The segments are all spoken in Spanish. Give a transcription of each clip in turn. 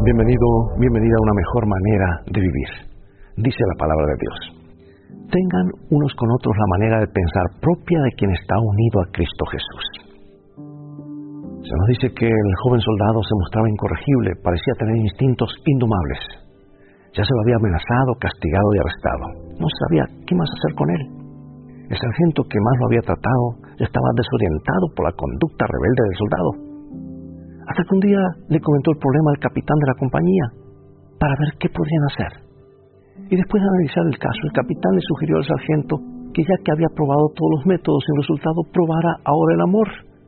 Bienvenida a una mejor manera de vivir. Dice la palabra de Dios: tengan unos con otros la manera de pensar propia de quien está unido a Cristo Jesús. Se nos dice que el joven soldado se mostraba incorregible, parecía tener instintos indomables. Ya se lo había amenazado, castigado y arrestado. No sabía qué más hacer con él. El sargento que más lo había tratado estaba desorientado por la conducta rebelde del soldado. Hasta que un día le comentó el problema al capitán de la compañía para ver qué podrían hacer. Y después de analizar el caso, el capitán le sugirió al sargento que ya que había probado todos los métodos sin resultado, probara ahora el amor.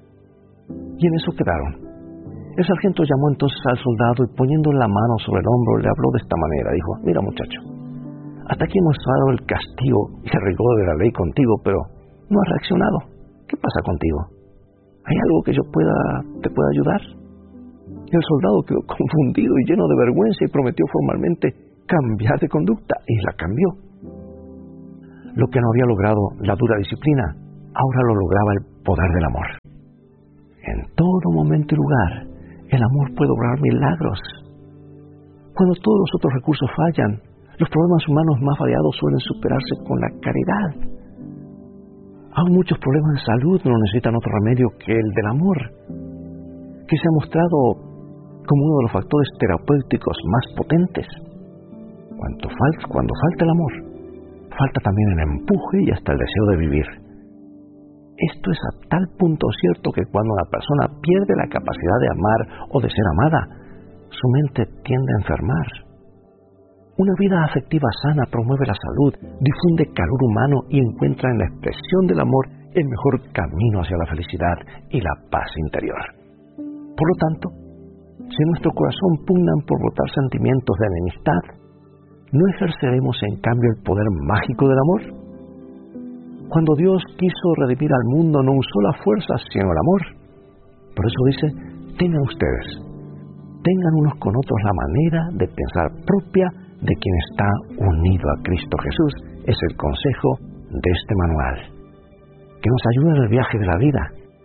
Y en eso quedaron. El sargento llamó entonces al soldado y poniéndole la mano sobre el hombro le habló de esta manera. Dijo: mira, muchacho, hasta aquí hemos dado el castigo y el rigor de la ley contigo, pero no has reaccionado. ¿Qué pasa contigo? ¿Hay algo que yo te pueda ayudar? Y el soldado quedó confundido y lleno de vergüenza y prometió formalmente cambiar de conducta, y la cambió. Lo que no había logrado la dura disciplina, ahora lo lograba el poder del amor. En todo momento y lugar, el amor puede obrar milagros. Cuando todos los otros recursos fallan, los problemas humanos más variados suelen superarse con la caridad. Aún muchos problemas de salud no necesitan otro remedio que el del amor, que se ha mostrado como uno de los factores terapéuticos más potentes. Cuando falta el amor, falta también el empuje y hasta el deseo de vivir. Esto es a tal punto cierto que cuando una persona pierde la capacidad de amar o de ser amada, su mente tiende a enfermar. Una vida afectiva sana promueve la salud, difunde calor humano y encuentra en la expresión del amor el mejor camino hacia la felicidad y la paz interior. Por lo tanto, si en nuestro corazón pugnan por brotar sentimientos de enemistad, ¿no ejerceremos en cambio el poder mágico del amor? Cuando Dios quiso redimir al mundo, no usó la fuerza, sino el amor. Por eso dice: tengan unos con otros la manera de pensar propia de quien está unido a Cristo Jesús. Es el consejo de este manual, que nos ayuda en el viaje de la vida.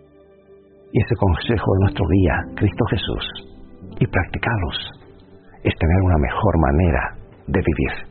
Y este consejo de nuestro guía, Cristo Jesús, y practicarlos, es tener una mejor manera de vivir.